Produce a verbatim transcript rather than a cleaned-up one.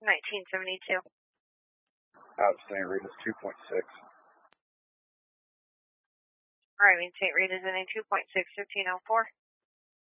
nineteen seventy-two. Outstanding, read is two point six. Arriving Saint Rita's in a two point six, fifteen oh four.